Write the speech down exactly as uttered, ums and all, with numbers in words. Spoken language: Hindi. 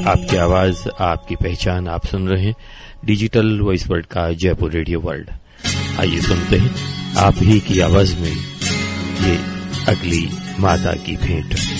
आपकी आवाज, आपकी पहचान। आप सुन रहे हैं डिजिटल वॉइस वर्ल्ड का जयपुर रेडियो वर्ल्ड। आइए सुनते हैं आप ही की आवाज में ये अगली मादा की भेंट।